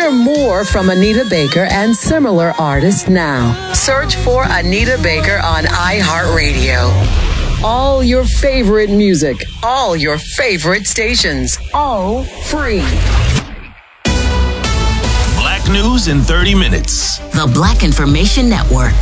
Hear more from Anita Baker and similar artists now. Search for Anita Baker on iHeartRadio. All your favorite music, all your favorite stations, all free. Black news in 30 minutes. The Black Information Network.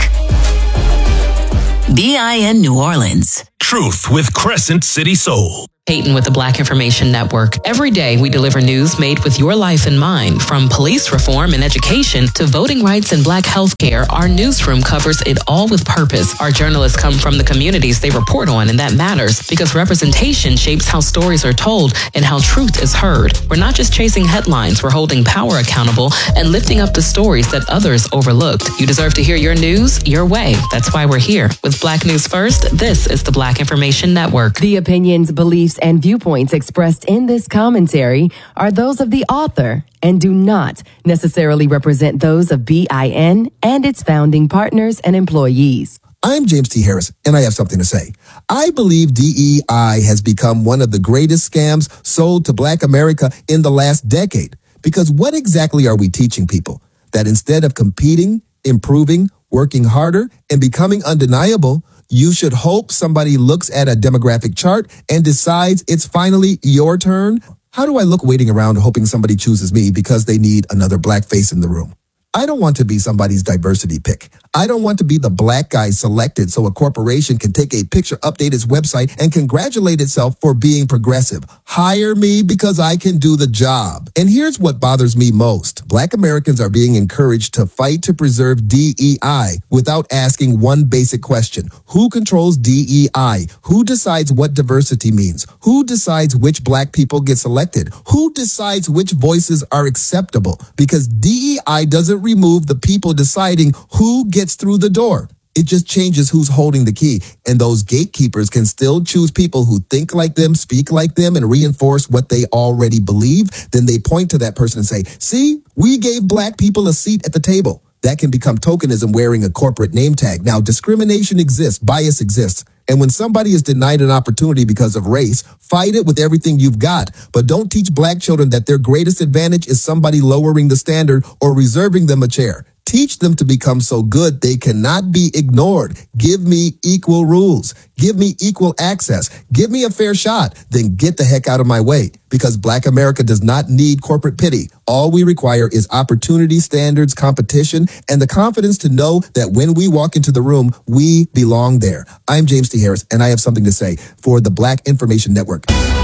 BIN New Orleans. Truth with Crescent City Soul. Peyton with the Black Information Network. Every day we deliver news made with your life in mind. From police reform and education to voting rights and Black healthcare, our newsroom covers it all with purpose. Our journalists come from the communities they report on, and that matters because representation shapes how stories are told and how truth is heard. We're not just chasing headlines, we're holding power accountable and lifting up the stories that others overlooked. You deserve to hear your news your way. That's why we're here. With Black News First, this is the Black Information Network. The opinions, beliefs, and viewpoints expressed in this commentary are those of the author and do not necessarily represent those of BIN and its founding partners and employees. I'm James T. Harris, and I have something to say. I believe DEI has become one of the greatest scams sold to Black America in the last decade. Because what exactly are we teaching people? That instead of competing, improving, working harder, and becoming undeniable, you should hope somebody looks at a demographic chart and decides it's finally your turn? How do I look waiting around hoping somebody chooses me because they need another Black face in the room? I don't want to be somebody's diversity pick. I don't want to be the Black guy selected so a corporation can take a picture, update its website, and congratulate itself for being progressive. Hire me because I can do the job. And here's what bothers me most. Black Americans are being encouraged to fight to preserve DEI without asking one basic question. Who controls DEI? Who decides what diversity means? Who decides which Black people get selected? Who decides which voices are acceptable? Because DEI doesn't remove the people deciding who gets through the door. It just changes who's holding the key. And those gatekeepers can still choose people who think like them, speak like them, and reinforce what they already believe. Then they point to that person and say, see, we gave Black people a seat at the table. That can become tokenism wearing a corporate name tag. Now, discrimination exists, bias exists. And when somebody is denied an opportunity because of race, fight it with everything you've got. But don't teach Black children that their greatest advantage is somebody lowering the standard or reserving them a chair. Teach them to become so good they cannot be ignored. Give me equal rules. Give me equal access. Give me a fair shot. Then get the heck out of my way. Because Black America does not need corporate pity. All we require is opportunity, standards, competition, and the confidence to know that when we walk into the room, we belong there. I'm James T. Harris, and I have something to say for the Black Information Network.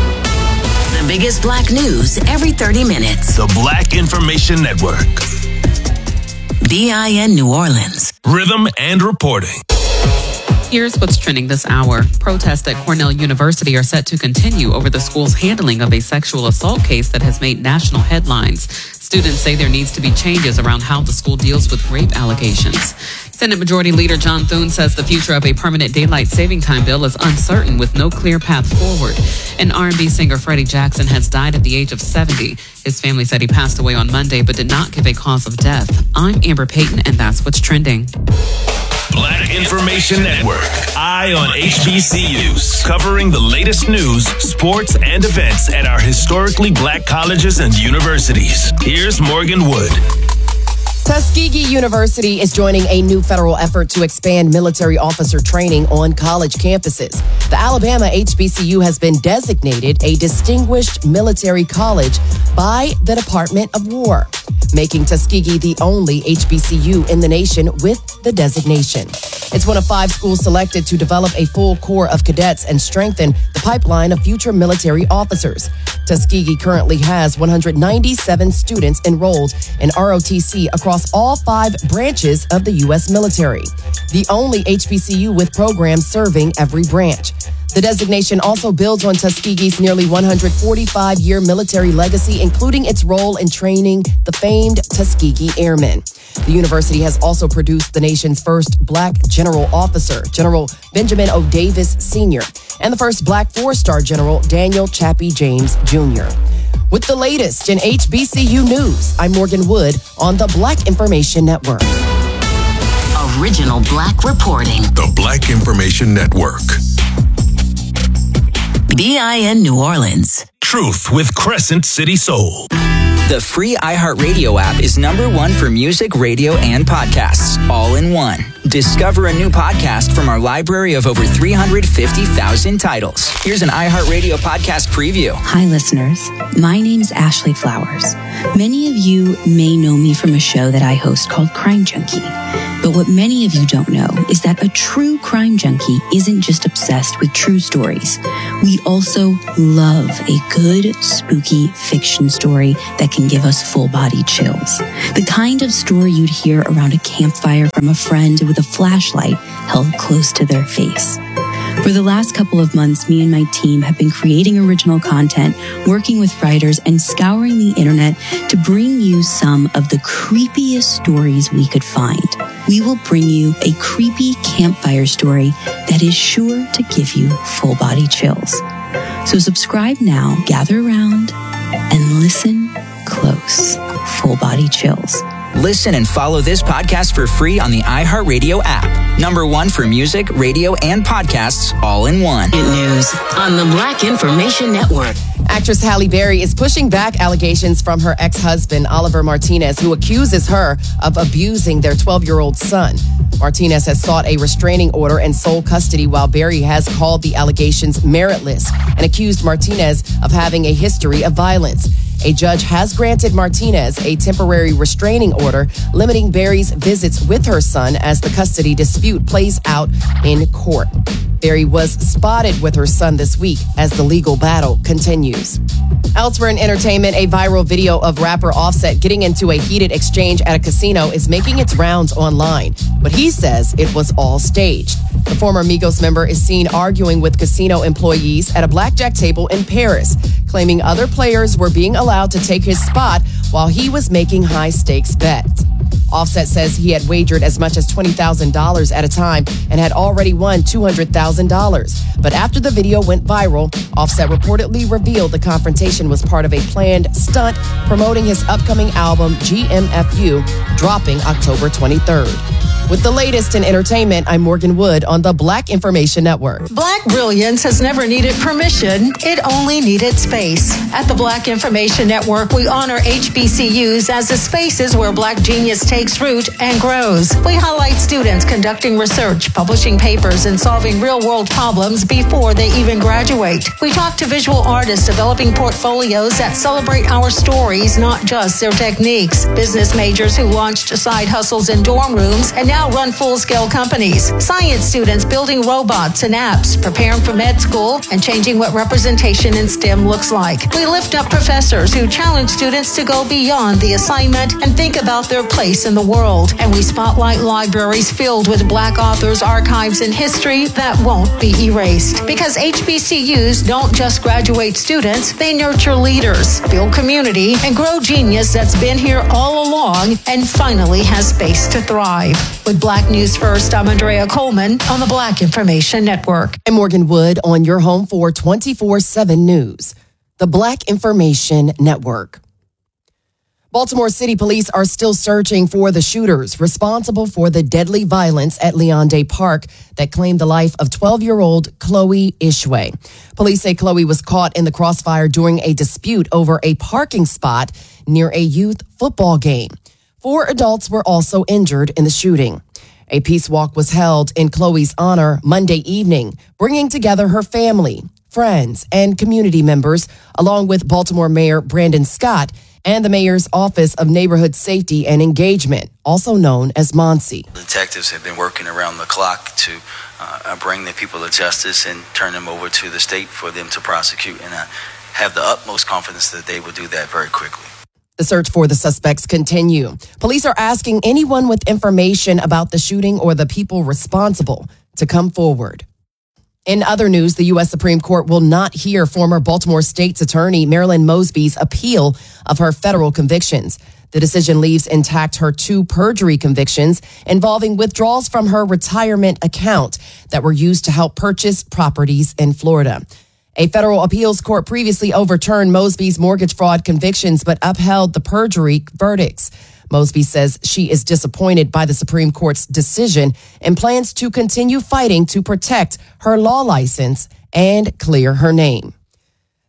The biggest Black news every 30 minutes. The Black Information Network. BIN New Orleans. Rhythm and reporting. Here's what's trending this hour. Protests at Cornell University are set to continue over the school's handling of a sexual assault case that has made national headlines. Students say there needs to be changes around how the school deals with rape allegations. Senate Majority Leader John Thune says the future of a permanent daylight saving time bill is uncertain with no clear path forward. And R&B singer Freddie Jackson has died at the age of 70. His family said he passed away on Monday but did not give a cause of death. I'm Amber Payton, and that's what's trending. Black Information Network. Eye on HBCUs. Covering the latest news, sports, and events at our historically Black colleges and universities. Here's Morgan Wood. Tuskegee University is joining a new federal effort to expand military officer training on college campuses. The Alabama HBCU has been designated a distinguished military college by the Department of War, making Tuskegee the only HBCU in the nation with the designation. It's one of 5 schools selected to develop a full corps of cadets and strengthen the pipeline of future military officers. Tuskegee currently has 197 students enrolled in ROTC across all 5 branches of the U.S. military, the only HBCU with programs serving every branch. The designation also builds on Tuskegee's nearly 145-year military legacy, including its role in training the famed Tuskegee Airmen. The university has also produced the nation's first Black general officer, General Benjamin O. Davis Sr., and the first Black 4-star General, Daniel Chappie James Jr. With the latest in HBCU news, I'm Morgan Wood on the Black Information Network. Original Black reporting. The Black Information Network. BIN New Orleans. Truth with Crescent City Soul. The free iHeartRadio app is #1 for music, radio, and podcasts, all in one. Discover a new podcast from our library of over 350,000 titles. Here's an iHeartRadio podcast preview. Hi, listeners. My name's Ashley Flowers. Many of you may know me from a show that I host called Crime Junkie. But what many of you don't know is that a true crime junkie isn't just obsessed with true stories. We also love a good, spooky fiction story that can give us full-body chills. The kind of story you'd hear around a campfire from a friend with a flashlight held close to their face. For the last couple of months, me and my team have been creating original content, working with writers, and scouring the internet to bring you some of the creepiest stories we could find. We will bring you a creepy campfire story that is sure to give you full-body chills. So subscribe now, gather around, and listen close. Full-body chills. Listen and follow this podcast for free on the iHeartRadio app. #1 for music, radio, and podcasts, all in one. News on the Black Information Network. Actress Halle Berry is pushing back allegations from her ex-husband, Oliver Martinez, who accuses her of abusing their 12-year-old son. Martinez has sought a restraining order and sole custody, while Berry has called the allegations meritless and accused Martinez of having a history of violence. A judge has granted Martinez a temporary restraining order limiting Berry's visits with her son as the custody dispute plays out in court. Berry was spotted with her son this week as the legal battle continues. Elsewhere in entertainment, a viral video of rapper Offset getting into a heated exchange at a casino is making its rounds online, but he says it was all staged. The former Migos member is seen arguing with casino employees at a blackjack table in Paris, claiming other players were being allowed to take his spot while he was making high-stakes bets. Offset says he had wagered as much as $20,000 at a time and had already won $200,000. But after the video went viral, Offset reportedly revealed the confrontation was part of a planned stunt promoting his upcoming album, GMFU, dropping October 23rd. With the latest in entertainment, I'm Morgan Wood on the Black Information Network. Black brilliance has never needed permission. It only needed space. At the Black Information Network, we honor HBCUs as the spaces where Black genius takes root and grows. We highlight students conducting research, publishing papers, and solving real-world problems before they even graduate. We talk to visual artists developing portfolios that celebrate our stories, not just their techniques. Business majors who launched side hustles in dorm rooms and now run full-scale companies. Science students building robots and apps, preparing for med school, and changing what representation in STEM looks like. We lift up professors who challenge students to go beyond the assignment and think about their place in the world. And we spotlight libraries filled with Black authors, archives, and history that won't be erased. Because HBCUs don't just graduate students, they nurture leaders, build community, and grow genius that's been here all along and finally has space to thrive. With Black News First, I'm Andrea Coleman on the Black Information Network. I'm Morgan Wood on your home for 24/7 News, the Black Information Network. Baltimore City Police are still searching for the shooters responsible for the deadly violence at Leondale Park that claimed the life of 12-year-old Chloe Ishwe. Police say Chloe was caught in the crossfire during a dispute over a parking spot near a youth football game. 4 adults were also injured in the shooting. A peace walk was held in Chloe's honor Monday evening, bringing together her family, friends, and community members, along with Baltimore Mayor Brandon Scott and the Mayor's Office of Neighborhood Safety and Engagement, also known as MONSE. Detectives have been working around the clock to bring the people to justice and turn them over to the state for them to prosecute, and I have the utmost confidence that they will do that very quickly. The search for the suspects continue. Police are asking anyone with information about the shooting or the people responsible to come forward. In other news, the U.S. Supreme Court will not hear former Baltimore State's Attorney Marilyn Mosby's appeal of her federal convictions. The decision leaves intact her 2 perjury convictions involving withdrawals from her retirement account that were used to help purchase properties in Florida. A federal appeals court previously overturned Mosby's mortgage fraud convictions but upheld the perjury verdicts. Mosby says she is disappointed by the Supreme Court's decision and plans to continue fighting to protect her law license and clear her name.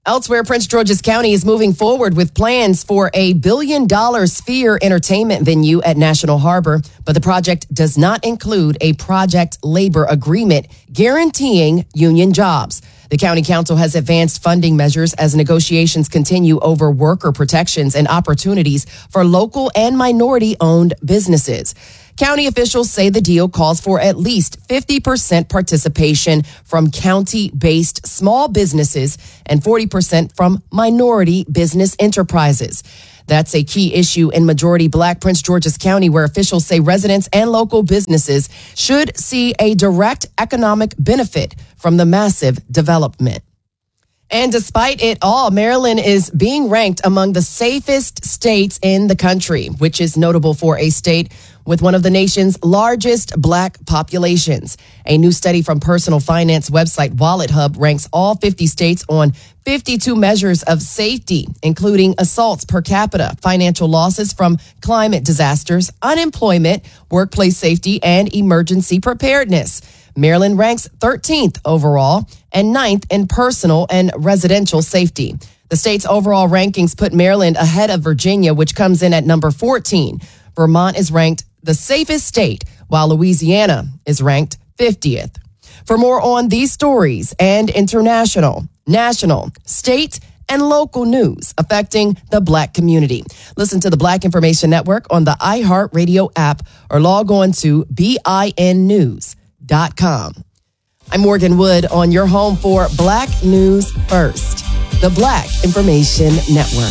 Elsewhere, Prince George's County is moving forward with plans for a $1 billion Sphere entertainment venue at National Harbor, but the project does not include a project labor agreement guaranteeing union jobs. The county council has advanced funding measures as negotiations continue over worker protections and opportunities for local and minority-owned businesses. County officials say the deal calls for at least 50% participation from county-based small businesses and 40% from minority business enterprises. That's a key issue in majority Black Prince George's County, where officials say residents and local businesses should see a direct economic benefit from the massive development. And despite it all, Maryland is being ranked among the safest states in the country, which is notable for a state with one of the nation's largest Black populations. A new study from personal finance website WalletHub ranks all 50 states on 52 measures of safety, including assaults per capita, financial losses from climate disasters, unemployment, workplace safety, and emergency preparedness. Maryland ranks 13th overall and 9th in personal and residential safety. The state's overall rankings put Maryland ahead of Virginia, which comes in at number 14. Vermont is ranked the safest state, while Louisiana is ranked 50th. For more on these stories and international, national, state, and local news affecting the Black community, listen to the Black Information Network on the iHeartRadio app or log on to BINnews.com. I'm Morgan Wood on your home for Black News First, the Black Information Network.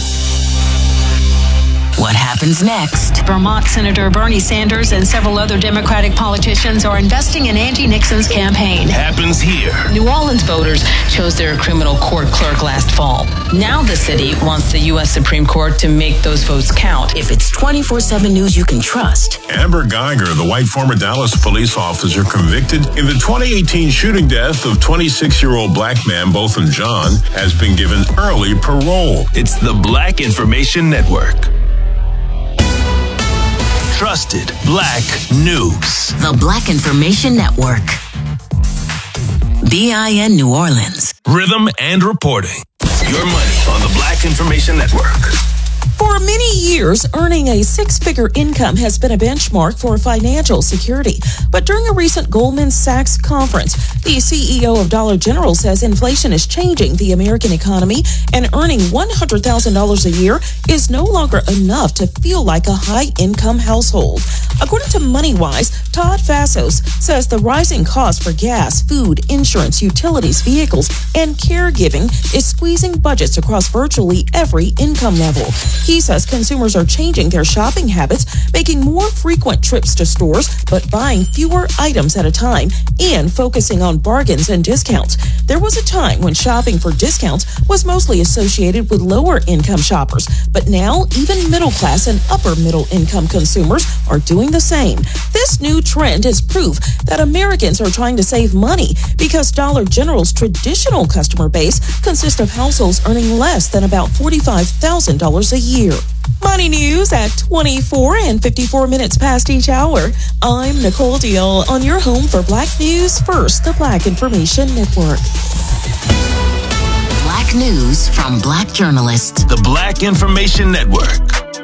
What happens next? Vermont Senator Bernie Sanders and several other Democratic politicians are investing in Andy Nixon's campaign. Happens here. New Orleans voters chose their criminal court clerk last fall. Now the city wants the U.S. Supreme Court to make those votes count. If it's 24/7 news you can trust. Amber Geiger, the white former Dallas police officer convicted in the 2018 shooting death of 26-year-old Black man Botham Jean, has been given early parole. It's the Black Information Network. Trusted Black News. The Black Information Network. BIN New Orleans. Rhythm and reporting. Your money on the Black Information Network. For many years, earning a six-figure income has been a benchmark for financial security. But during a recent Goldman Sachs conference, the CEO of Dollar General says inflation is changing the American economy, and earning $100,000 a year is no longer enough to feel like a high-income household. According to MoneyWise, Todd Fassos says the rising cost for gas, food, insurance, utilities, vehicles, and caregiving is squeezing budgets across virtually every income level. He says consumers are changing their shopping habits, making more frequent trips to stores, but buying fewer items at a time and focusing on bargains and discounts. There was a time when shopping for discounts was mostly associated with lower income shoppers, but now even middle class and upper middle income consumers are doing the same. This new trend is proof that Americans are trying to save money because Dollar General's traditional customer base consists of households earning less than about $45,000 a year. Money news at 24 and 54 minutes past each hour. I'm Nicole Deal on your home for Black News First, the Black Information Network. Black news from Black journalists. The Black Information Network.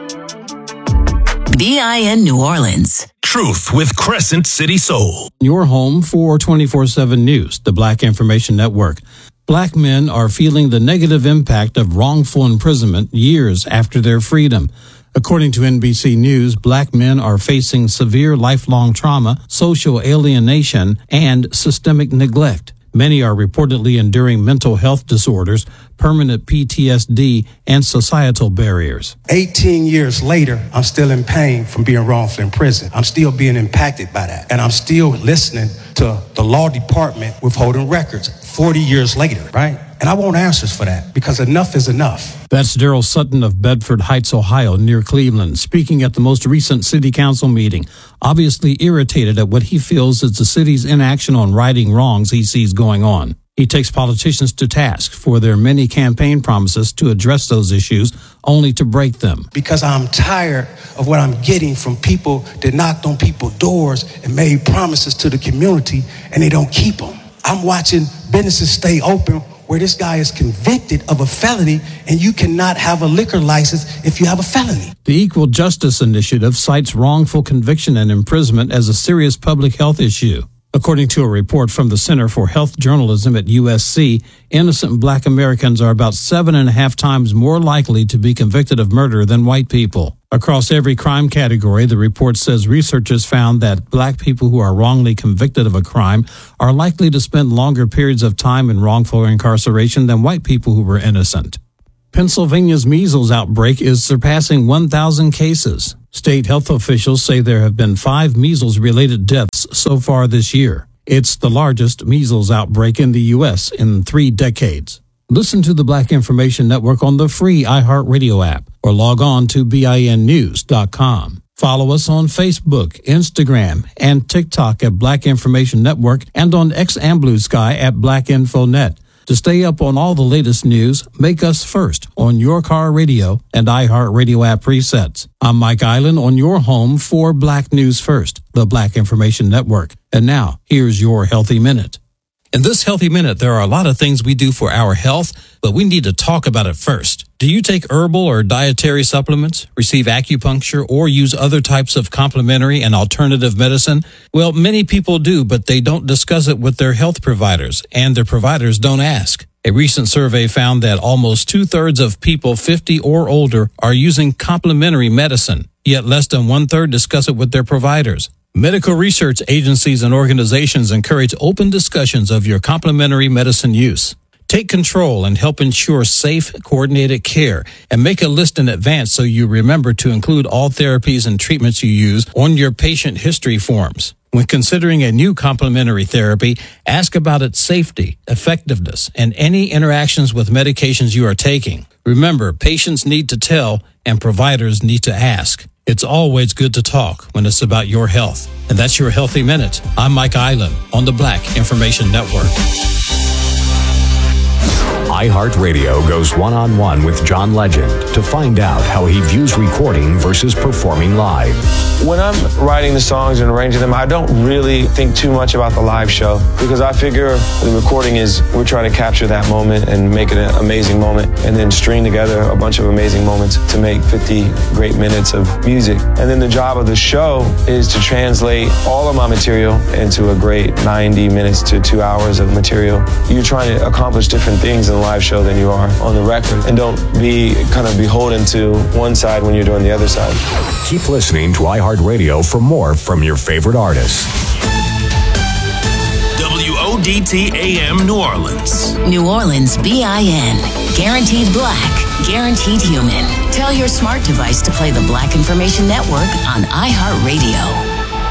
BIN New Orleans. Truth with Crescent City Soul. Your home for 24/7 News, the Black Information Network. Black men are feeling the negative impact of wrongful imprisonment years after their freedom. According to NBC News, Black men are facing severe lifelong trauma, social alienation, and systemic neglect. Many are reportedly enduring mental health disorders, permanent PTSD, and societal barriers. 18 years later, I'm still in pain from being wrongfully imprisoned. I'm still being impacted by that. And I'm still listening to the law department withholding records 40 years later, right? And I want answers for that because enough is enough. That's Daryl Sutton of Bedford Heights, Ohio, near Cleveland, speaking at the most recent city council meeting, obviously irritated at what he feels is the city's inaction on righting wrongs he sees going on. He takes politicians to task for their many campaign promises to address those issues, only to break them. Because I'm tired of what I'm getting from people that knocked on people's doors and made promises to the community and they don't keep them. I'm watching businesses stay open where this guy is convicted of a felony, and you cannot have a liquor license if you have a felony. The Equal Justice Initiative cites wrongful conviction and imprisonment as a serious public health issue. According to a report from the Center for Health Journalism at USC, innocent black Americans are about 7.5 times more likely to be convicted of murder than white people. Across every crime category, the report says researchers found that black people who are wrongly convicted of a crime are likely to spend longer periods of time in wrongful incarceration than white people who were innocent. Pennsylvania's measles outbreak is surpassing 1,000 cases. State health officials say there have been 5 measles-related deaths so far this year. It's the largest measles outbreak in the U.S. in 3 decades. Listen to the Black Information Network on the free iHeartRadio app or log on to BINnews.com. Follow us on Facebook, Instagram, and TikTok at Black Information Network and on X and Blue Sky at BlackInfoNet. To stay up on all the latest news, make us first on your car radio and iHeartRadio app presets. I'm Mike Island on your home for Black News First, the Black Information Network. And now, here's your Healthy Minute. In this Healthy Minute, there are a lot of things we do for our health, but we need to talk about it first. Do you take herbal or dietary supplements, receive acupuncture, or use other types of complementary and alternative medicine? Well, many people do, but they don't discuss it with their health providers, and their providers don't ask. A recent survey found that almost 2/3 of people 50 or older are using complementary medicine, yet less than 1/3 discuss it with their providers. Medical research agencies and organizations encourage open discussions of your complementary medicine use. Take control and help ensure safe, coordinated care, and make a list in advance so you remember to include all therapies and treatments you use on your patient history forms. When considering a new complementary therapy, ask about its safety, effectiveness, and any interactions with medications you are taking. Remember, patients need to tell and providers need to ask. It's always good to talk when it's about your health. And that's your Healthy Minute. I'm Mike Island on the Black Information Network. iHeartRadio goes one-on-one with John Legend to find out how he views recording versus performing live. When I'm writing the songs and arranging them, I don't really think too much about the live show because I figure the recording is we're trying to capture that moment and make it an amazing moment and then string together a bunch of amazing moments to make 50 great minutes of music. And then the job of the show is to translate all of my material into a great 90 minutes to 2 hours of material. You're trying to accomplish different things in a live show than you are on the record, and don't be kind of beholden to one side when you're doing the other side. Keep listening to iHeartRadio for more from your favorite artists. WODT AM New Orleans. New Orleans BIN. Guaranteed black, guaranteed human. Tell your smart device to play the Black Information Network on iHeartRadio.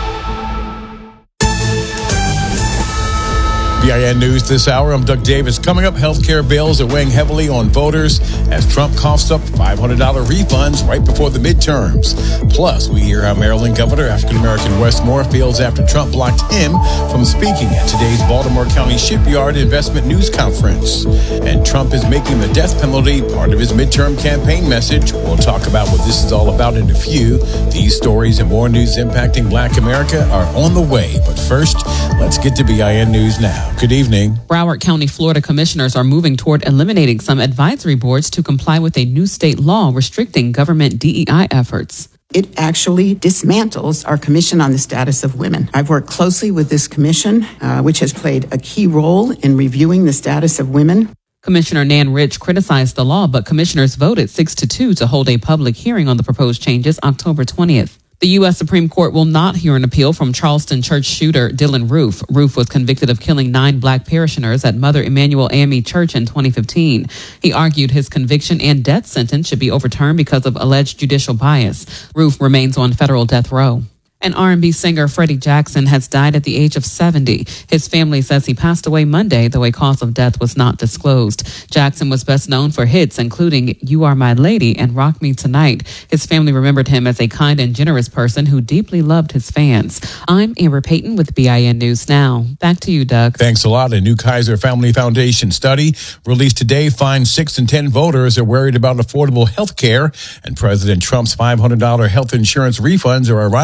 BIN News this hour. I'm Doug Davis. Coming up, healthcare bills are weighing heavily on voters as Trump coughs up $500 refunds right before the midterms. Plus, we hear how Maryland Governor African-American Wes Moore feels after Trump blocked him from speaking at today's Baltimore County Shipyard Investment News Conference. And Trump is making the death penalty part of his midterm campaign message. We'll talk about what this is all about in a few. These stories and more news impacting Black America are on the way. But first, let's get to BIN News now. Good evening. Broward County, Florida commissioners are moving toward eliminating some advisory boards to comply with a new state law restricting government DEI efforts. It actually dismantles our Commission on the Status of Women. I've worked closely with this commission, which has played a key role in reviewing the status of women. Commissioner Nan Rich criticized the law, but commissioners voted 6-2 to hold a public hearing on the proposed changes October 20th. The U.S. Supreme Court will not hear an appeal from Charleston church shooter Dylan Roof. Roof was convicted of killing 9 black parishioners at Mother Emanuel AME Church in 2015. He argued his conviction and death sentence should be overturned because of alleged judicial bias. Roof remains on federal death row. And R&B singer Freddie Jackson has died at the age of 70. His family says he passed away Monday, though a cause of death was not disclosed. Jackson was best known for hits including You Are My Lady and Rock Me Tonight. His family remembered him as a kind and generous person who deeply loved his fans. I'm Amber Payton with BIN News Now. Back to you, Doug. Thanks a lot. A new Kaiser Family Foundation study released today finds 6 in 10 voters are worried about affordable health care, and President Trump's $500 health insurance refunds are arriving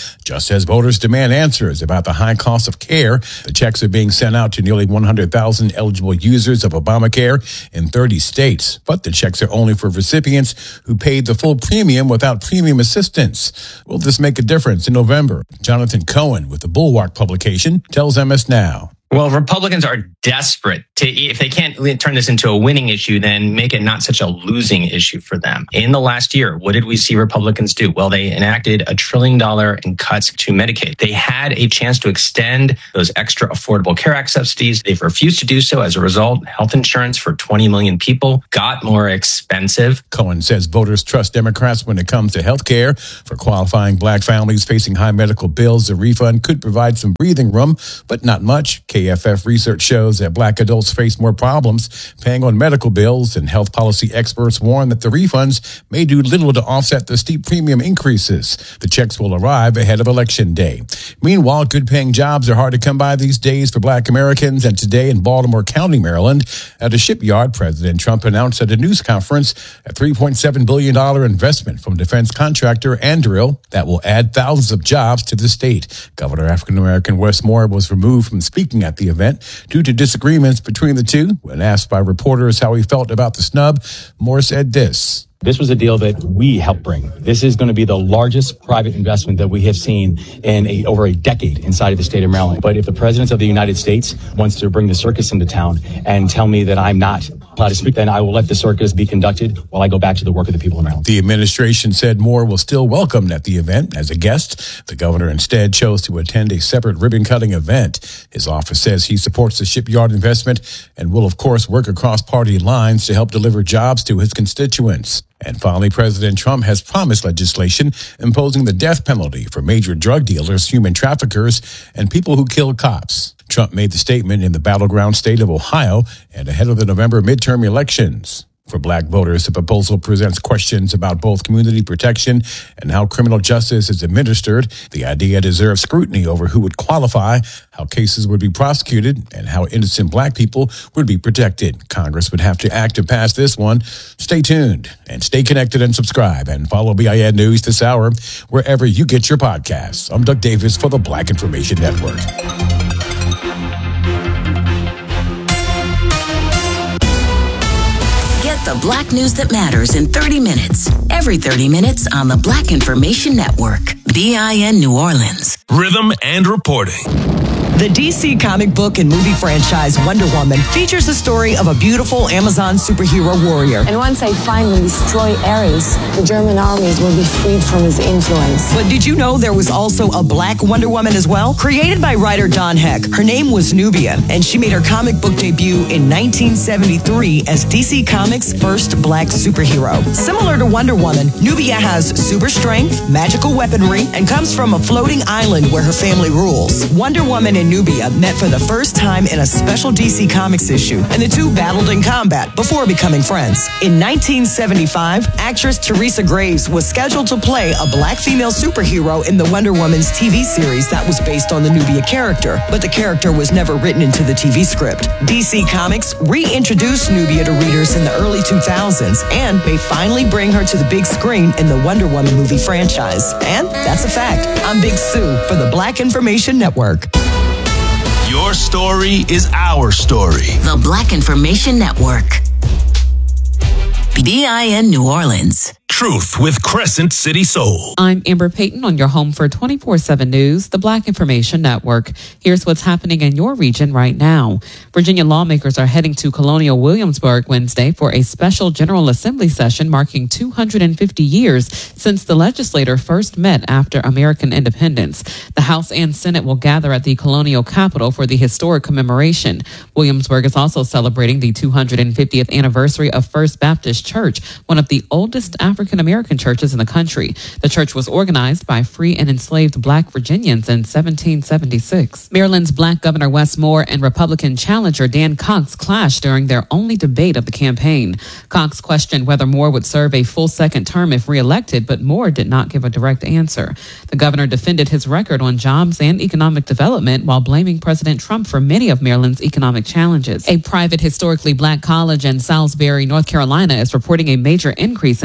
just as voters demand answers about the high cost of care. The checks are being sent out to nearly 100,000 eligible users of Obamacare in 30 states. But the checks are only for recipients who paid the full premium without premium assistance. Will this make a difference in November? Jonathan Cohen with the Bulwark publication tells MS Now. Well, Republicans are desperate to, if they can't turn this into a winning issue, then make it not such a losing issue for them. In the last year, what did we see Republicans do? Well, they enacted $1 trillion in cuts to Medicaid. They had a chance to extend those extra Affordable Care Act subsidies. They've refused to do so. As a result, health insurance for 20 million people got more expensive. Cohen says voters trust Democrats when it comes to health care. For qualifying black families facing high medical bills, a refund could provide some breathing room, but not much. KFF research shows that black adults face more problems paying on medical bills, and health policy experts warn that the refunds may do little to offset the steep premium increases. The checks will arrive ahead of Election Day. Meanwhile, good-paying jobs are hard to come by these days for black Americans, and today in Baltimore County, Maryland, at a shipyard, President Trump announced at a news conference a $3.7 billion investment from defense contractor Anduril that will add thousands of jobs to the state. Governor African-American Wes Moore was removed from speaking at the event due to disagreements between the two. When asked by reporters how he felt about the snub, Moore said this. This was a deal that we helped bring. This is going to be the largest private investment that we have seen in over a decade inside of the state of Maryland. But if the President of the United States wants to bring the circus into town and tell me that I'm not allowed to speak, then I will let the circus be conducted while I go back to the work of the people of Maryland. The administration said Moore was still welcomed at the event as a guest. The governor instead chose to attend a separate ribbon-cutting event. His office says he supports the shipyard investment and will, of course, work across party lines to help deliver jobs to his constituents. And finally, President Trump has promised legislation imposing the death penalty for major drug dealers, human traffickers, and people who kill cops. Trump made the statement in the battleground state of Ohio and ahead of the November midterm elections. For black voters, the proposal presents questions about both community protection and how criminal justice is administered. The idea deserves scrutiny over who would qualify, how cases would be prosecuted, and how innocent black people would be protected. Congress would have to act to pass this one. Stay tuned and stay connected and subscribe and follow BIN News this hour wherever you get your podcasts. I'm Doug Davis for the Black Information Network. The Black news that matters in 30 minutes. Every 30 minutes on the Black Information Network. BIN New Orleans. Rhythm and reporting. The DC comic book and movie franchise Wonder Woman features the story of a beautiful Amazon superhero warrior. And once I finally destroy Ares, the German armies will be freed from his influence. But did you know there was also a black Wonder Woman as well? Created by writer Don Heck, her name was Nubia, and she made her comic book debut in 1973 as DC Comics' first black superhero. Similar to Wonder Woman, Nubia has super strength, magical weaponry, and comes from a floating island where her family rules. Wonder Woman and Nubia met for the first time in a special DC Comics issue, and the two battled in combat before becoming friends. In 1975, actress Teresa Graves was scheduled to play a black female superhero in the Wonder Woman's TV series that was based on the Nubia character, but the character was never written into the TV script. DC Comics reintroduced Nubia to readers in the early 2000s, and may finally bring her to the big screen in the Wonder Woman movie franchise. And that's a fact. I'm Big Sue for the Black Information Network. Your story is our story. The Black Information Network. BIN New Orleans. Truth with Crescent City Soul. I'm Amber Payton on your home for 24/7 News, the Black Information Network. Here's what's happening in your region right now. Virginia lawmakers are heading to Colonial Williamsburg Wednesday for a special General Assembly session marking 250 years since the legislature first met after American independence. The House and Senate will gather at the Colonial Capitol for the historic commemoration. Williamsburg is also celebrating the 250th anniversary of First Baptist Church, one of the oldest African-American churches in the country. The church was organized by free and enslaved black Virginians in 1776. Maryland's black Governor Wes Moore and Republican challenger Dan Cox clashed during their only debate of the campaign. Cox questioned whether Moore would serve a full second term if reelected, but Moore did not give a direct answer. The governor defended his record on jobs and economic development while blaming President Trump for many of Maryland's economic challenges. A private historically black college in Salisbury, North Carolina is reporting a major increase in enrollment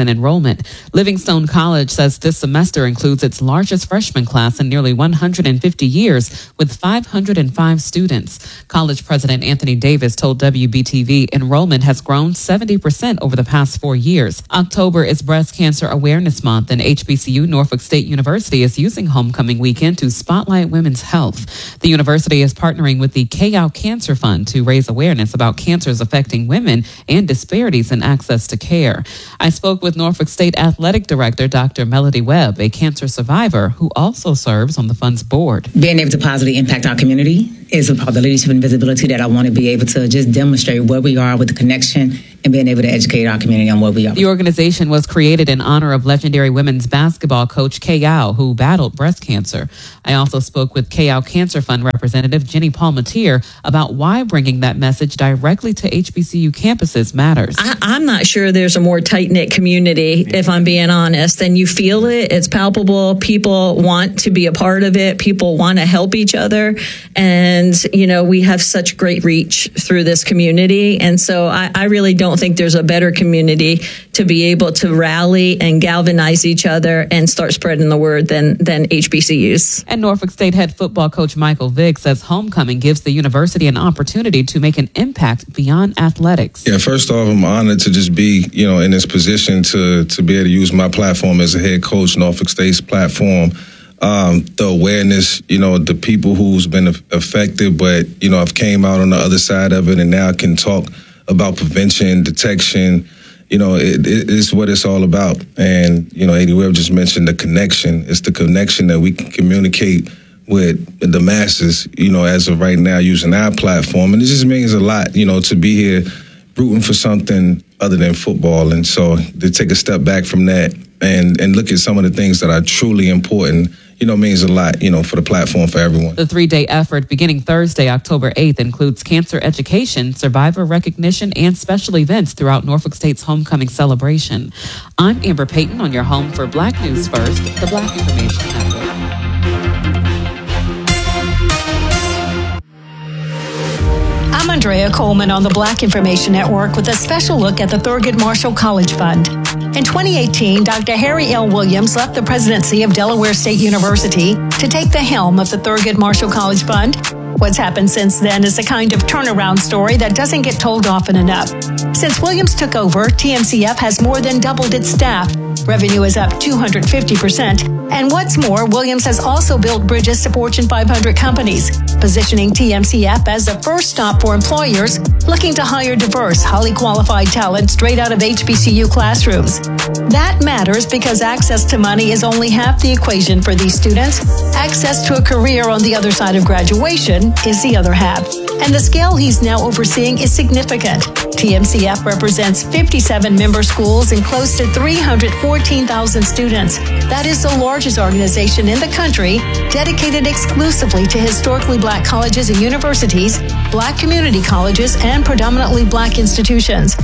enrollment. Livingstone College says this semester includes its largest freshman class in nearly 150 years, with 505 students. College President Anthony Davis told WBTV enrollment has grown 70% over the past 4 years. October is Breast Cancer Awareness Month, and HBCU Norfolk State University is using Homecoming Weekend to spotlight women's health. The university is partnering with the KO Cancer Fund to raise awareness about cancers affecting women and disparities in access to care. I spoke with Norfolk State Athletic Director Dr. Melody Webb, a cancer survivor who also serves on the fund's board. Being able to positively impact our community is about the leadership and visibility that I want to be able to just demonstrate where we are with the connection and being able to educate our community on where we are. The organization was created in honor of legendary women's basketball coach Kay Yow, who battled breast cancer. I also spoke with KO Cancer Fund representative Jenny Palmatier about why bringing that message directly to HBCU campuses matters. I'm not sure there's a more tight-knit community, if I'm being honest, and you feel it. It's palpable. People want to be a part of it. People want to help each other. And, you know, we have such great reach through this community. And so I really don't think there's a better community to be able to rally and galvanize each other and start spreading the word than HBCUs. And Norfolk State head football coach Michael Vick says homecoming gives the university an opportunity to make an impact beyond athletics. Yeah, first off, I'm honored to just be, in this position to be able to use my platform as a head coach, Norfolk State's platform. The awareness, the people who's been affected, but, I've came out on the other side of it and now can talk about prevention, detection. It's what it's all about. And, A.D. Webb just mentioned the connection. It's the connection that we can communicate with the masses, as of right now using our platform. And it just means a lot, to be here rooting for something other than football. And so to take a step back from that and look at some of the things that are truly important, means a lot, for the platform for everyone. The 3-day effort beginning Thursday, October 8th, includes cancer education, survivor recognition, and special events throughout Norfolk State's homecoming celebration. I'm Amber Payton on your home for Black News First, the Black Information Network. I'm Andrea Coleman on the Black Information Network with a special look at the Thurgood Marshall College Fund. In 2018, Dr. Harry L. Williams left the presidency of Delaware State University to take the helm of the Thurgood Marshall College Fund. What's happened since then is a kind of turnaround story that doesn't get told often enough. Since Williams took over, TMCF has more than doubled its staff. Revenue is up 250%. And what's more, Williams has also built bridges to Fortune 500 companies, positioning TMCF as the first stop for employers looking to hire diverse, highly qualified talent straight out of HBCU classrooms. That matters because access to money is only half the equation for these students. Access to a career on the other side of graduation is the other half. And the scale he's now overseeing is significant. TMCF represents 57 member schools and close to 314,000 students. That is the largest organization in the country dedicated exclusively to historically black colleges and universities, black community colleges, and predominantly black institutions.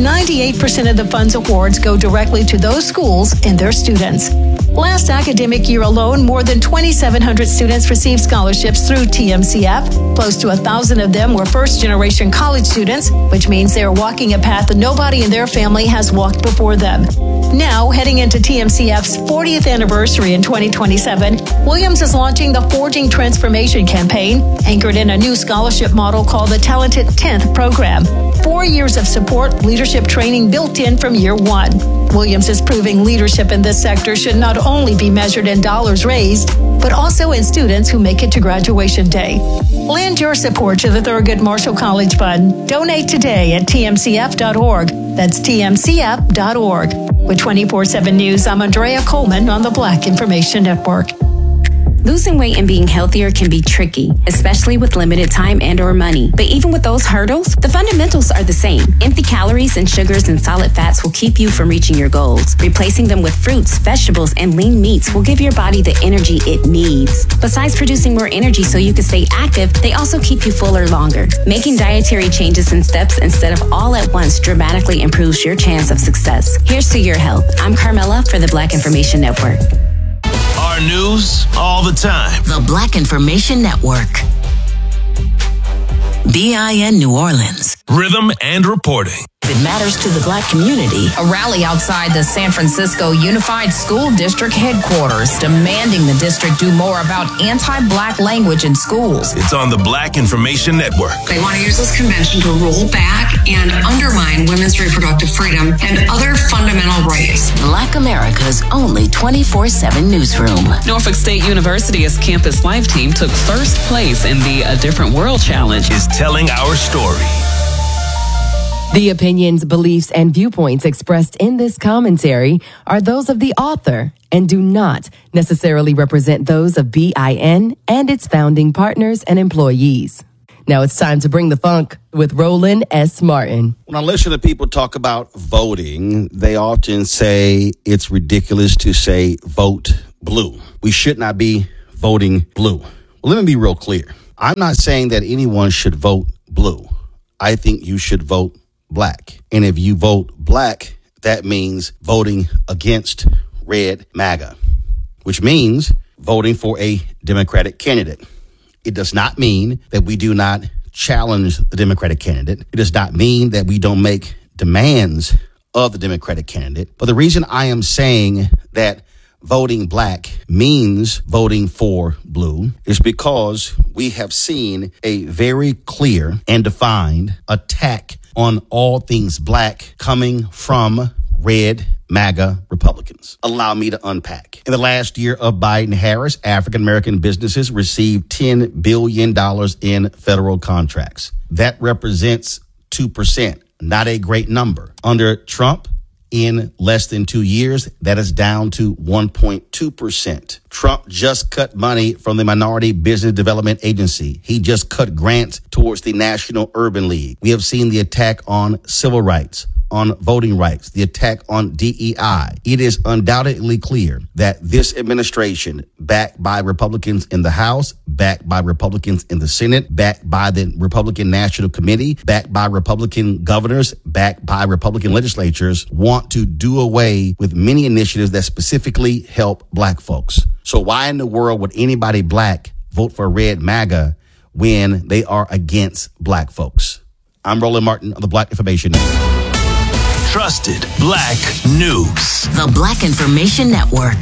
98% of the fund's awards go directly to those schools and their students. Last academic year alone, more than 2,700 students received scholarships through TMCF. Close to 1,000 of them were first-generation college students, which means they are walking a path that nobody in their family has walked before them. Now, heading into TMCF's 40th anniversary in 2027, Williams is launching the Forging Transformation campaign, anchored in a new scholarship model called the Talented 10th program. 4 years of support, leadership training built in from year one. Williams is proving leadership in this sector should not only be measured in dollars raised, but also in students who make it to graduation day. Lend your support to the Thurgood Marshall College Fund. Donate today at tmcf.org. That's tmcf.org. With 24/7 News, I'm Andrea Coleman on the Black Information Network. Losing weight and being healthier can be tricky, especially with limited time and/or money. But even with those hurdles, the fundamentals are the same. Empty calories and sugars and solid fats will keep you from reaching your goals. Replacing them with fruits, vegetables, and lean meats will give your body the energy it needs. Besides producing more energy so you can stay active, they also keep you fuller longer. Making dietary changes in steps instead of all at once dramatically improves your chance of success. Here's to your health. I'm Carmela for the Black Information Network. Our news all the time. The Black Information Network. BIN New Orleans. Rhythm and reporting. It matters to the Black community. A rally outside the San Francisco Unified School District headquarters demanding the district do more about anti-Black language in schools. It's on the Black Information Network. They want to use this convention to roll back and undermine women's reproductive freedom and other fundamental rights. Black America's only 24/7 newsroom. Norfolk State University's Campus Life team took first place in the A Different World Challenge. Is telling our story. The opinions, beliefs, and viewpoints expressed in this commentary are those of the author and do not necessarily represent those of BIN and its founding partners and employees. Now it's time to bring the funk with Roland S. Martin. When I listen to people talk about voting, they often say it's ridiculous to say vote blue. We should not be voting blue. Well, let me be real clear. I'm not saying that anyone should vote blue. I think you should vote Black. And if you vote Black, that means voting against red MAGA, which means voting for a Democratic candidate. It does not mean that we do not challenge the Democratic candidate. It does not mean that we don't make demands of the Democratic candidate. But the reason I am saying that voting Black means voting for blue is because we have seen a very clear and defined attack on all things Black coming from red MAGA Republicans. Allow me to unpack. In the last year of Biden-Harris, African-American businesses received $10 billion in federal contracts. That represents 2%, not a great number. Under Trump, in less than 2 years, that is down to 1.2%. Trump just cut money from the Minority Business Development Agency. He just cut grants towards the National Urban League. We have seen the attack on civil rights, on voting rights, the attack on DEI. It is undoubtedly clear that this administration, backed by Republicans in the House, backed by Republicans in the Senate, backed by the Republican National Committee, backed by Republican governors, backed by Republican legislatures, want to do away with many initiatives that specifically help Black folks. So why in the world would anybody Black vote for red MAGA when they are against Black folks? I'm Roland Martin of the Black Information Network. Trusted Black news. The Black Information Network.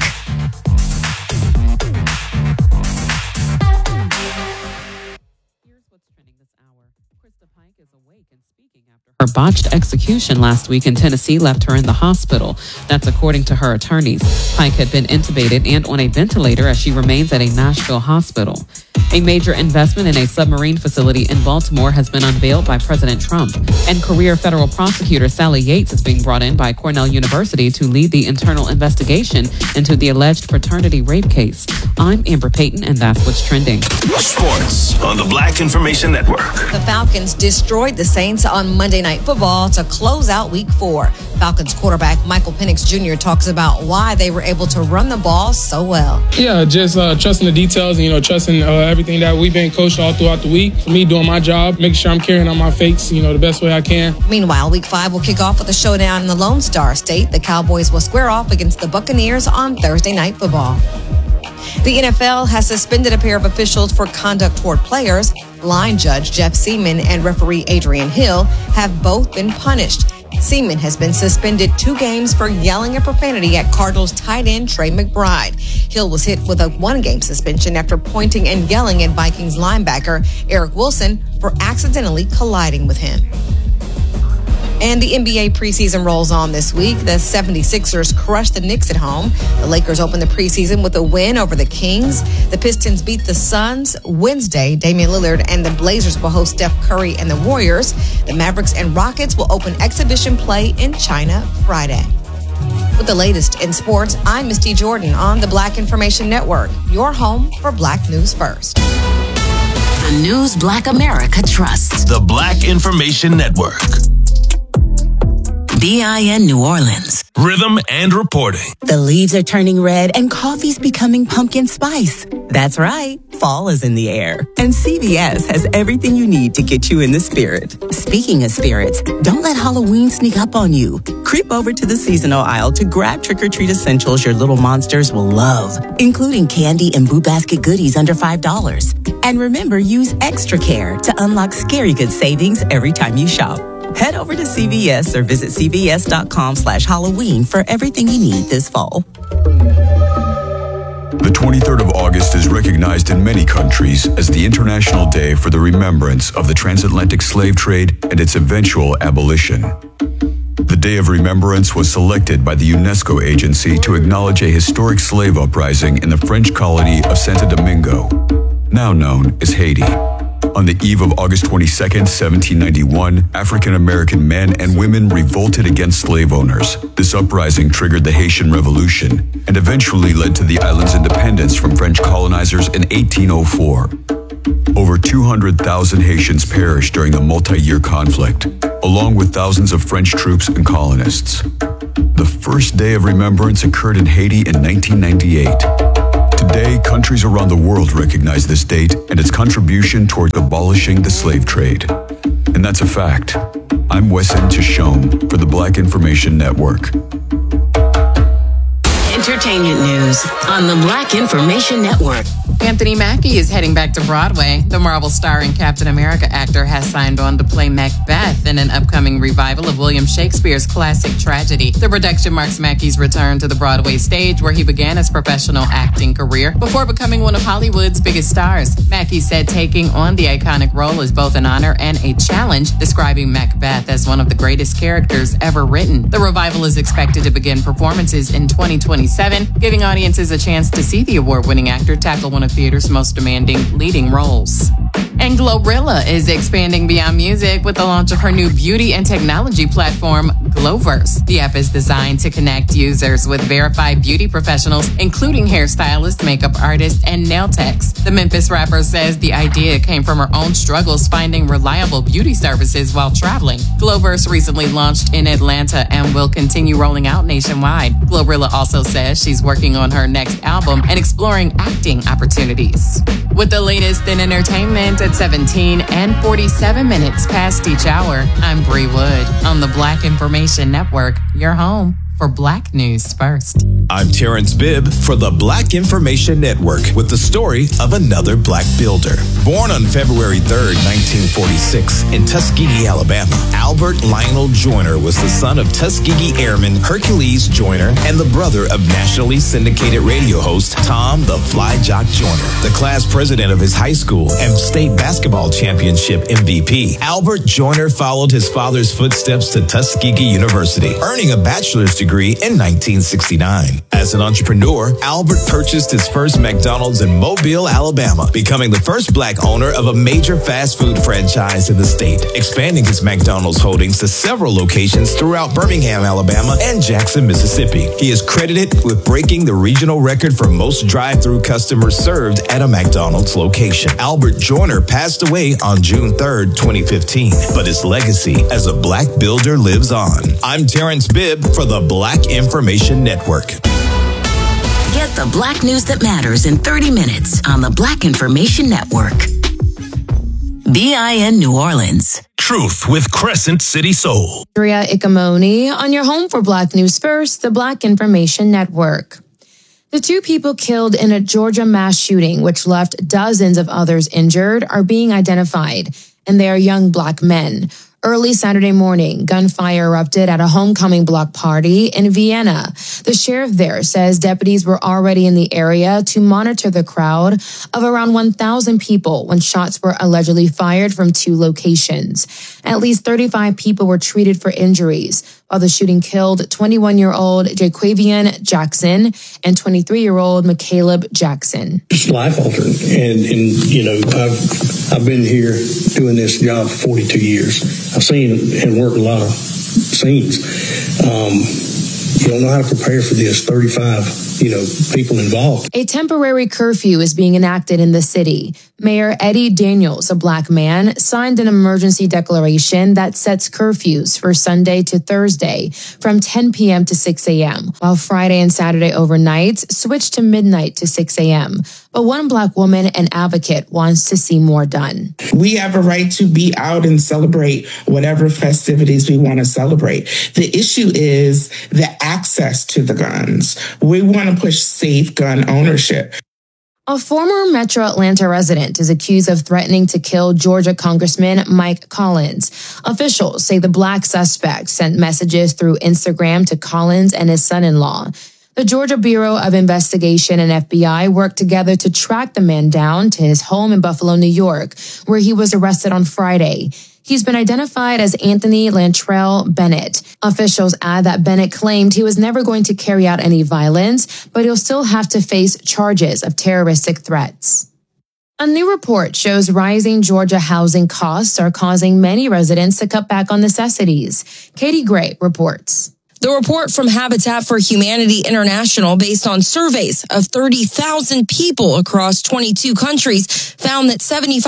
Her botched execution last week in Tennessee left her in the hospital. That's according to her attorneys. Pike had been intubated and on a ventilator as she remains at a Nashville hospital. A major investment in a submarine facility in Baltimore has been unveiled by President Trump. And career federal prosecutor Sally Yates is being brought in by Cornell University to lead the internal investigation into the alleged fraternity rape case. I'm Amber Payton, and that's what's trending. Sports on the Black Information Network. The Falcons destroyed the Saints on Monday Night Football to close out Week 4. Falcons quarterback Michael Penix Jr. talks about why they were able to run the ball so well. Yeah, just trusting the details and, trusting everything that we've been coached all throughout the week. For me, doing my job, making sure I'm carrying on my fakes, the best way I can. Meanwhile, Week 5 will kick off with a showdown in the Lone Star State. The Cowboys will square off against the Buccaneers on Thursday Night Football. The NFL has suspended a pair of officials for conduct toward players. Line judge Jeff Seaman and referee Adrian Hill have both been punished. Seaman has been suspended 2 games for yelling a profanity at Cardinals tight end Trey McBride. Hill was hit with a 1-game suspension after pointing and yelling at Vikings linebacker Eric Wilson for accidentally colliding with him. And the NBA preseason rolls on this week. The 76ers crushed the Knicks at home. The Lakers opened the preseason with a win over the Kings. The Pistons beat the Suns. Wednesday, Damian Lillard and the Blazers will host Steph Curry and the Warriors. The Mavericks and Rockets will open exhibition play in China Friday. With the latest in sports, I'm Misty Jordan on the Black Information Network, your home for Black News First. The news Black America trusts. The Black Information Network. BIN New Orleans. Rhythm and reporting. The leaves are turning red and coffee's becoming pumpkin spice. That's right. Fall is in the air. And CVS has everything you need to get you in the spirit. Speaking of spirits, don't let Halloween sneak up on you. Creep over to the seasonal aisle to grab trick-or-treat essentials your little monsters will love, including candy and Boo Basket goodies under $5. And remember, use extra care to unlock scary good savings every time you shop. Head over to CVS or visit cvs.com/Halloween for everything you need this fall. The 23rd of August is recognized in many countries as the International Day for the Remembrance of the Transatlantic Slave Trade and its eventual abolition. The Day of Remembrance was selected by the UNESCO agency to acknowledge a historic slave uprising in the French colony of Santo Domingo, now known as Haiti. On the eve of August 22, 1791, African-American men and women revolted against slave owners. This uprising triggered the Haitian Revolution and eventually led to the island's independence from French colonizers in 1804. Over 200,000 Haitians perished during the multi-year conflict, along with thousands of French troops and colonists. The first Day of Remembrance occurred in Haiti in 1998. Today, countries around the world recognize this date and its contribution toward abolishing the slave trade. And that's a fact. I'm Wesson Tishome for the Black Information Network. Entertainment news on the Black Information Network. Anthony Mackie is heading back to Broadway. The Marvel star and Captain America actor has signed on to play Macbeth in an upcoming revival of William Shakespeare's classic tragedy. The production marks Mackie's return to the Broadway stage, where he began his professional acting career before becoming one of Hollywood's biggest stars. Mackie said taking on the iconic role is both an honor and a challenge, describing Macbeth as one of the greatest characters ever written. The revival is expected to begin performances in 2027, giving audiences a chance to see the award-winning actor tackle one of theater's most demanding leading roles. And Glorilla is expanding beyond music with the launch of her new beauty and technology platform, Glowverse. The app is designed to connect users with verified beauty professionals, including hairstylists, makeup artists, and nail techs. The Memphis rapper says the idea came from her own struggles finding reliable beauty services while traveling. Glowverse recently launched in Atlanta and will continue rolling out nationwide. Glorilla also says she's working on her next album and exploring acting opportunities. With the latest in entertainment at 17 and 47 minutes past each hour, I'm Bree Wood on the Black Information Network, your home for Black News First. I'm Terrence Bibb for the Black Information Network with the story of another Black builder. Born on February 3rd, 1946 in Tuskegee, Alabama, Albert Lionel Joyner was the son of Tuskegee Airman Hercules Joyner and the brother of nationally syndicated radio host Tom the Fly Jock Joyner, the class president of his high school and state basketball championship MVP. Albert Joyner followed his father's footsteps to Tuskegee University, earning a bachelor's degree in 1969. As an entrepreneur, Albert purchased his first McDonald's in Mobile, Alabama, becoming the first Black owner of a major fast food franchise in the state, expanding his McDonald's holdings to several locations throughout Birmingham, Alabama, and Jackson, Mississippi. He is credited with breaking the regional record for most drive-through customers served at a McDonald's location. Albert Joyner passed away on June 3rd, 2015, but his legacy as a Black builder lives on. I'm Terrence Bibb for the Black Information Network. Get the Black news that matters in 30 minutes on the Black Information Network. BIN New Orleans. Truth with Crescent City Soul. Andrea Ikamoni on your home for Black News First, the Black Information Network. The two people killed in a Georgia mass shooting, which left dozens of others injured, are being identified, and they are young Black men. Early Saturday morning, gunfire erupted at a homecoming block party in Vienna. The sheriff there says deputies were already in the area to monitor the crowd of around 1,000 people when shots were allegedly fired from two locations. At least 35 people were treated for injuries, while the shooting killed 21-year-old Jaquavian Jackson and 23-year-old McCaleb Jackson. It's life-altering, and you know, I've been here doing this job for 42 years. I've seen and worked a lot of scenes. You don't know how to prepare for this. 35, people involved. A temporary curfew is being enacted in the city. Mayor Eddie Daniels, a Black man, signed an emergency declaration that sets curfews for Sunday to Thursday from 10 p.m. to 6 a.m., while Friday and Saturday overnights switch to midnight to 6 a.m. But one Black woman and advocate wants to see more done. We have a right to be out and celebrate whatever festivities we want to celebrate. The issue is the access to the guns. We want to push safe gun ownership. A former Metro Atlanta resident is accused of threatening to kill Georgia Congressman Mike Collins. Officials say the Black suspect sent messages through Instagram to Collins and his son-in-law. The Georgia Bureau of Investigation and FBI worked together to track the man down to his home in Buffalo, New York, where he was arrested on Friday. He's been identified as Anthony Lantrell Bennett. Officials add that Bennett claimed he was never going to carry out any violence, but he'll still have to face charges of terroristic threats. A new report shows rising Georgia housing costs are causing many residents to cut back on necessities. Katie Gray reports. The report from Habitat for Humanity International, based on surveys of 30,000 people across 22 countries, found that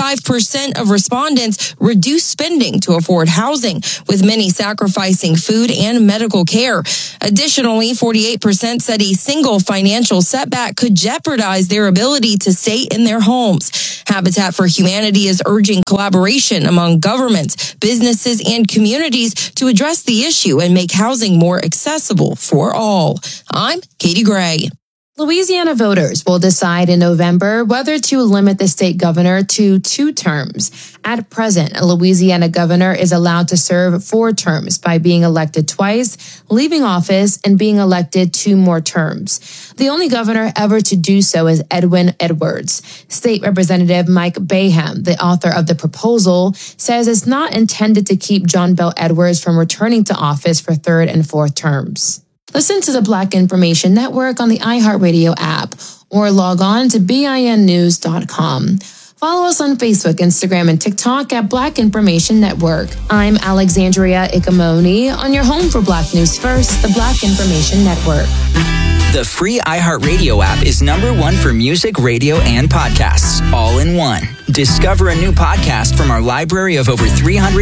75% of respondents reduced spending to afford housing, with many sacrificing food and medical care. Additionally, 48% said a single financial setback could jeopardize their ability to stay in their homes. Habitat for Humanity is urging collaboration among governments, businesses, and communities to address the issue and make housing more accessible for all. I'm Katie Gray. Louisiana voters will decide in November whether to limit the state governor to 2 terms. At present, a Louisiana governor is allowed to serve 4 terms by being elected twice, leaving office, and being elected 2 more terms. The only governor ever to do so is Edwin Edwards. State Representative Mike Bayham, the author of the proposal, says it's not intended to keep John Bel Edwards from returning to office for 3rd and 4th terms. Listen to the Black Information Network on the iHeartRadio app or log on to BINnews.com. Follow us on Facebook, Instagram, and TikTok at Black Information Network. I'm Alexandria Ikamoni on your home for Black News First, the Black Information Network. The free iHeartRadio app is #1 for music, radio, and podcasts, all in one. Discover a new podcast from our library of over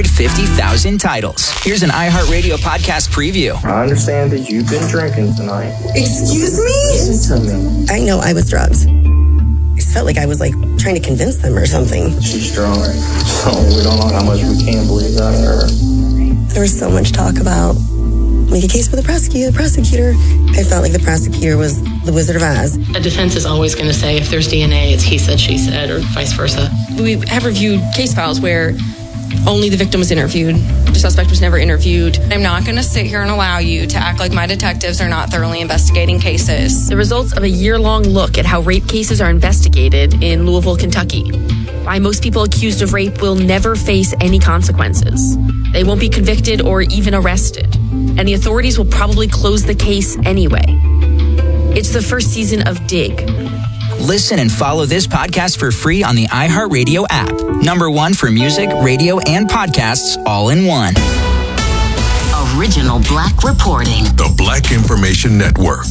350,000 titles. Here's an iHeartRadio podcast preview. I understand that you've been drinking tonight. Excuse me? Listen to me. I know I was drugged. It felt like I was trying to convince them or something. She's drunk, so we don't know how much we can believe out of her. There was so much talk about make a case for the prosecutor. I felt like the prosecutor was the Wizard of Oz. A defense is always going to say if there's DNA, it's he said, she said, or vice versa. We have reviewed case files where only the victim was interviewed. The suspect was never interviewed. I'm not going to sit here and allow you to act like my detectives are not thoroughly investigating cases. The results of a year-long look at how rape cases are investigated in Louisville, Kentucky. Why most people accused of rape will never face any consequences. They won't be convicted or even arrested. And the authorities will probably close the case anyway. It's the first season of Dig. Listen and follow this podcast for free on the iHeartRadio app. #1 for music, radio, and podcasts, all in one. Original Black reporting. The Black Information Network.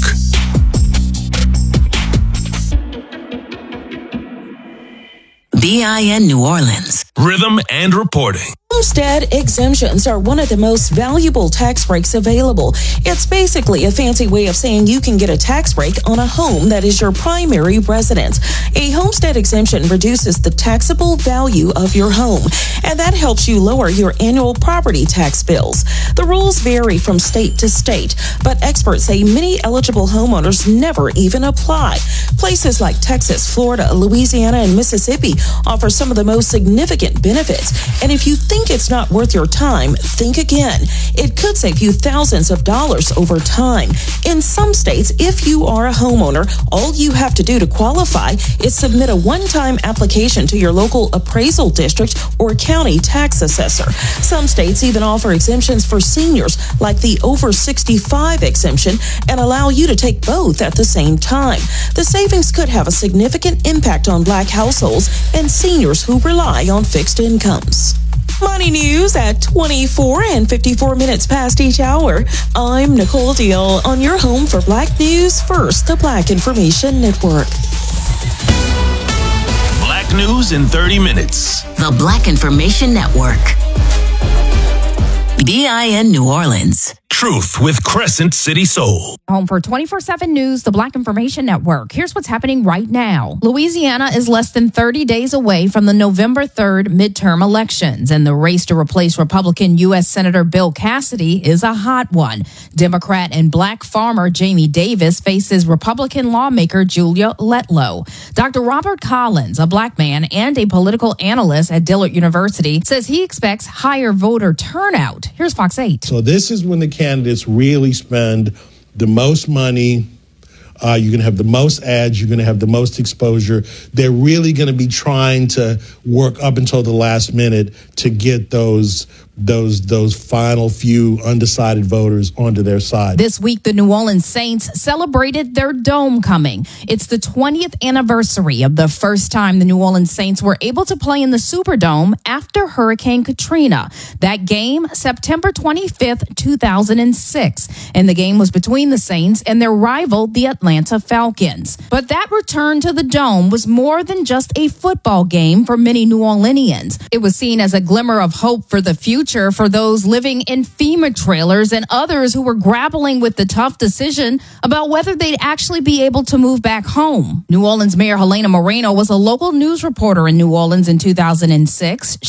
BIN New Orleans. Rhythm and reporting. Homestead exemptions are one of the most valuable tax breaks available. It's basically a fancy way of saying you can get a tax break on a home that is your primary residence. A homestead exemption reduces the taxable value of your home, and that helps you lower your annual property tax bills. The rules vary from state to state, but experts say many eligible homeowners never even apply. Places like Texas, Florida, Louisiana, and Mississippi offer some of the most significant benefits. And if you think it's not worth your time, think again. It could save you thousands of dollars over time. In some states, if you are a homeowner, all you have to do to qualify is submit a one-time application to your local appraisal district or county tax assessor. Some states even offer exemptions for seniors, like the over 65 exemption, and allow you to take both at the same time. The savings could have a significant impact on Black households and seniors who rely on fixed incomes. Money news at 24 and 54 minutes past each hour. I'm Nicole Deal on your home for Black News First, the Black Information Network. Black News in 30 minutes. The Black Information Network. BIN New Orleans. Truth with Crescent City Soul. Home for 24/7 News, the Black Information Network. Here's what's happening right now. Louisiana is less than 30 days away from the November 3rd midterm elections, and the race to replace Republican U.S. Senator Bill Cassidy is a hot one. Democrat and black farmer Jamie Davis faces Republican lawmaker Julia Letlow. Dr. Robert Collins, a black man and a political analyst at Dillard University, says he expects higher voter turnout. Here's Fox 8. So this is when the candidates really spend the most money. You're going to have the most ads. You're going to have the most exposure. They're really going to be trying to work up until the last minute to get those final few undecided voters onto their side. This week, the New Orleans Saints celebrated their dome coming. It's the 20th anniversary of the first time the New Orleans Saints were able to play in the Superdome after Hurricane Katrina. That game, September 25th, 2006. And the game was between the Saints and their rival, the Atlanta Falcons. But that return to the Dome was more than just a football game for many New Orleanians. It was seen as a glimmer of hope for the future for those living in FEMA trailers and others who were grappling with the tough decision about whether they'd actually be able to move back home. New Orleans Mayor Helena Moreno was a local news reporter in New Orleans in 2006.